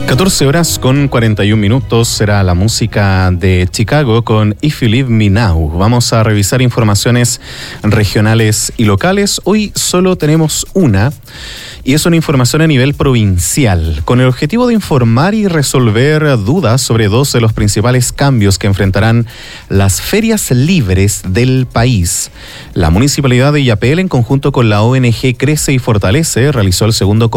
14 horas con 41 minutos será la música de Chicago con If You Leave Me Now. Vamos a revisar informaciones regionales y locales. Hoy solo tenemos una y es una información a nivel provincial, con el objetivo de informar y resolver dudas sobre dos de los principales cambios que enfrentarán las ferias libres del país. La Municipalidad de Illapel, en conjunto con la ONG Crece y Fortalece, realizó el segundo